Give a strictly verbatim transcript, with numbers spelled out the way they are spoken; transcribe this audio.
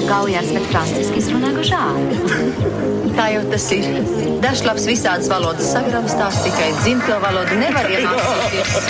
kaujās, bet franciski runā gužāri. Tā jau tas ir. Dažs labs visādas valodas sagramstās, tikai dzimto valodu nevar iemācīties.